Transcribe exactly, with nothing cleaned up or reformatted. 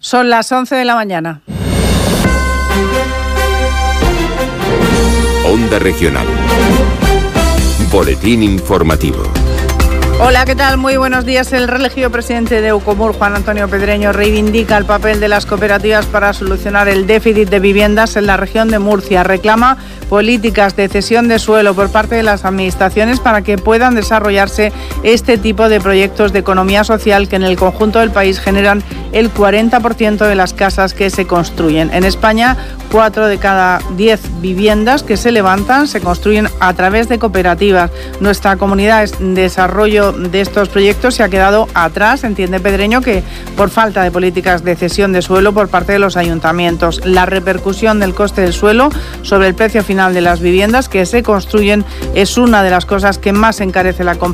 Son las once de la mañana. Onda Regional. Boletín informativo. Hola, ¿qué tal? Muy buenos días. El reelegido presidente de Eucomur, Juan Antonio Pedreño, reivindica el papel de las cooperativas para solucionar el déficit de viviendas en la región de Murcia. Reclama políticas de cesión de suelo por parte de las administraciones para que puedan desarrollarse este tipo de proyectos de economía social que en el conjunto del país generan el cuarenta por ciento de las casas que se construyen. En España, cuatro de cada diez viviendas que se levantan se construyen a través de cooperativas. Nuestra comunidad en desarrollo de estos proyectos se ha quedado atrás, entiende Pedreño, que por falta de políticas de cesión de suelo por parte de los ayuntamientos. La repercusión del coste del suelo sobre el precio final de las viviendas que se construyen es una de las cosas que más encarece la compra